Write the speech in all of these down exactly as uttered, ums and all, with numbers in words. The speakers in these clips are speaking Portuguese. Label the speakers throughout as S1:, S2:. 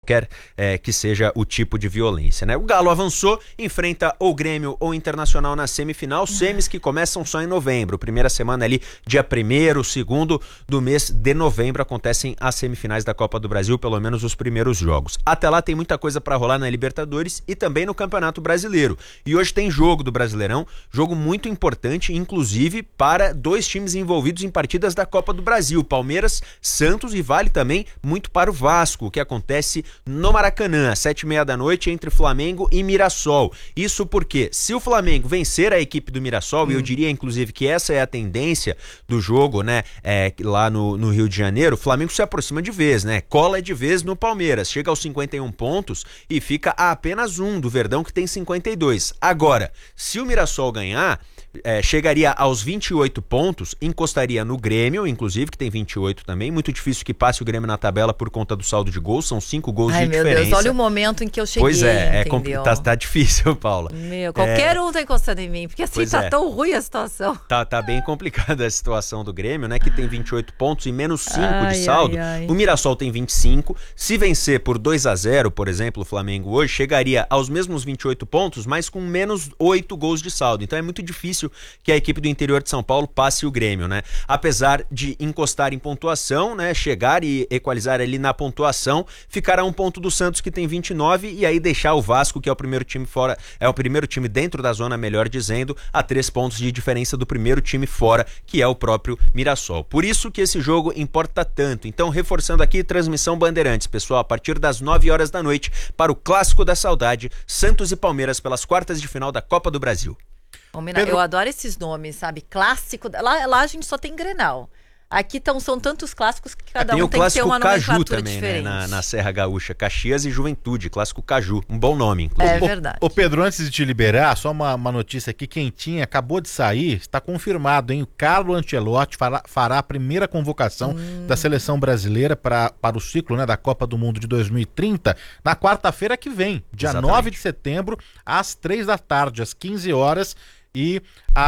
S1: qualquer é, que seja o tipo de violência, né? O Galo avançou, enfrenta ou Grêmio ou Internacional na semifinal, semis que começam só em novembro, primeira semana ali, dia primeiro, segundo do mês de novembro, acontecem as semifinais da Copa do Brasil, pelo menos os primeiros jogos. Até lá tem muita coisa para rolar na Libertadores e também no Campeonato Brasileiro. E hoje tem jogo do Brasileirão, jogo muito importante, inclusive para dois times envolvidos em partidas da Copa do Brasil, Palmeiras, Santos, e vale também muito para o Vasco, que acontece no Maracanã, às sete e meia da noite, entre Flamengo e Mirassol. Isso porque, se o Flamengo vencer a equipe do Mirassol, hum. e eu diria inclusive que essa é a tendência do jogo, né, é, lá no, no Rio de Janeiro, o Flamengo se aproxima de vez, né, cola de vez no Palmeiras, chega aos cinquenta e um pontos e fica a apenas um do Verdão, que tem cinquenta e dois. Agora, se o Mirassol ganhar, é, chegaria aos vinte e oito pontos, encostaria no Grêmio, inclusive, que tem vinte e oito também. Muito difícil que passe o Grêmio na tabela por conta do saldo de gols, são cinco gols
S2: Ai,
S1: de
S2: meu
S1: diferença.
S2: Deus, olha o momento em que eu cheguei,
S1: Pois é, é
S2: entendeu?
S1: tá, tá difícil, Paula.
S2: Meu, qualquer
S1: é...
S2: um tá encostando em mim, porque assim
S1: pois
S2: tá
S1: é.
S2: tão ruim a situação.
S1: Tá, tá bem complicada a situação do Grêmio, né, que tem vinte e oito pontos e menos cinco
S2: ai,
S1: de saldo.
S2: Ai, ai.
S1: O Mirassol tem vinte e cinco. Se vencer por dois a zero, por exemplo, o Flamengo hoje, chegaria aos mesmos vinte e oito pontos, mas com menos oito gols de saldo. Então é muito difícil que a equipe do interior de São Paulo passe o Grêmio, né? Apesar de encostar em pontuação, né, chegar e equalizar ali na pontuação, ficar a um ponto do Santos, que tem vinte e nove, e aí deixar o Vasco, que é o primeiro time fora, é o primeiro time dentro da zona, melhor dizendo, a três pontos de diferença do primeiro time fora, que é o próprio Mirassol. Por isso que esse jogo importa tanto. Então, reforçando aqui, transmissão Bandeirantes, pessoal, a partir das nove horas da noite, para o Clássico da Saudade, Santos e Palmeiras pelas quartas de final da Copa do Brasil.
S2: Pedro... Eu adoro esses nomes, sabe? Clássico. Lá, lá a gente só tem Grenal. Aqui tão, são tantos clássicos que cada um tem que ter uma nomenclatura
S1: também,
S2: diferente.
S1: Né? Na, na Serra Gaúcha, Caxias e Juventude, clássico Caju, um bom nome, inclusive.
S2: É verdade.
S3: Ô, ô Pedro, antes de te liberar, só uma, uma notícia aqui quentinha, acabou de sair, está confirmado, hein? O Carlo Ancelotti fará, fará a primeira convocação hum. da seleção brasileira pra, para o ciclo, né, da Copa do Mundo de dois mil e trinta, na quarta-feira que vem, dia Exatamente. nove de setembro, às três da tarde, às quinze horas. E,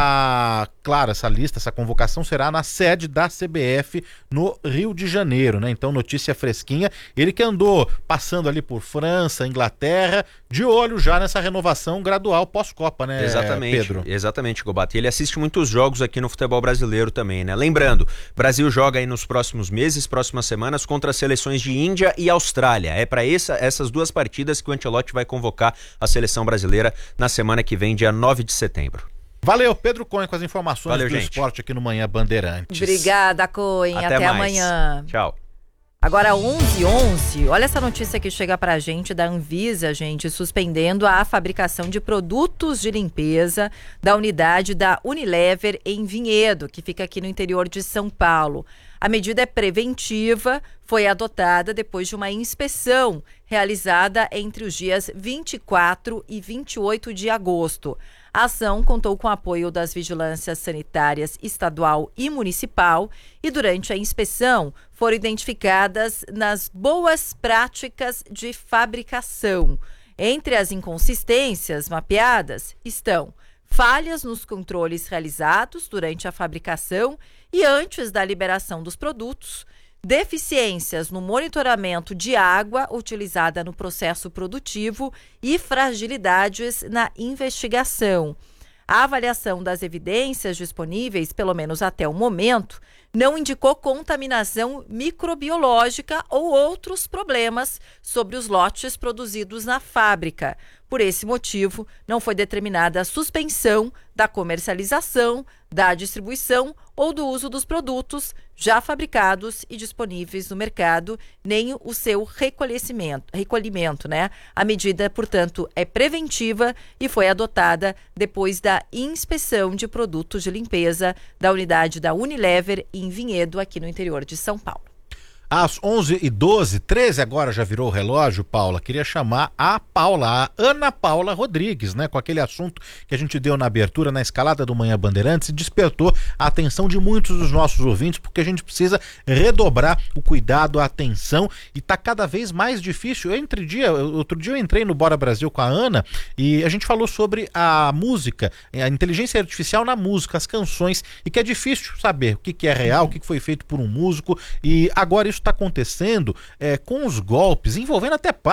S3: a, claro, essa lista, essa convocação será na sede da C B F no Rio de Janeiro, né? Então, notícia fresquinha. Ele que andou passando ali por França, Inglaterra, de olho já nessa renovação gradual pós-Copa, né,
S1: Exatamente,
S3: Pedro?
S1: Exatamente, Gobato. E ele assiste muitos jogos aqui no futebol brasileiro também, né? Lembrando, Brasil joga aí nos próximos meses, próximas semanas, contra as seleções de Índia e Austrália. É para essas duas partidas que o Ancelotti vai convocar a seleção brasileira na semana que vem, dia nove de setembro.
S3: Valeu, Pedro Cunha, com as informações
S1: Valeu,
S3: do
S1: gente.
S3: esporte aqui no Manhã Bandeirantes.
S2: Obrigada, Cunha. Até, Até amanhã.
S1: Tchau.
S2: Agora, onze e onze, olha essa notícia que chega pra gente da Anvisa, gente, suspendendo a fabricação de produtos de limpeza da unidade da Unilever em Vinhedo, que fica aqui no interior de São Paulo. A medida é preventiva, foi adotada depois de uma inspeção realizada entre os dias vinte e quatro e vinte e oito de agosto. A ação contou com o apoio das vigilâncias sanitárias estadual e municipal e durante a inspeção foram identificadas nas boas práticas de fabricação. Entre as inconsistências mapeadas estão falhas nos controles realizados durante a fabricação e antes da liberação dos produtos, deficiências no monitoramento de água utilizada no processo produtivo e fragilidades na investigação. A avaliação das evidências disponíveis, pelo menos até o momento, não indicou contaminação microbiológica ou outros problemas sobre os lotes produzidos na fábrica. Por esse motivo, não foi determinada a suspensão da comercialização, da distribuição ou do uso dos produtos já fabricados e disponíveis no mercado, nem o seu recolhimento, recolhimento, né? A medida, portanto, é preventiva e foi adotada depois da inspeção de produtos de limpeza da unidade da Unilever em Vinhedo, aqui no interior de São Paulo.
S3: Às onze e doze, treze agora já virou o relógio, Paula. Queria chamar a Paula, a Ana Paula Rodrigues, né? Com aquele assunto que a gente deu na abertura, na escalada do Manhã Bandeirantes, e despertou a atenção de muitos dos nossos ouvintes, porque a gente precisa redobrar o cuidado, a atenção, e tá cada vez mais difícil. Eu, entre dia, outro dia eu entrei no Bora Brasil com a Ana e a gente falou sobre a música, a inteligência artificial na música, as canções, e que é difícil saber o que, que é real, o que, que foi feito por um músico, e agora isso está acontecendo é, com os golpes, envolvendo até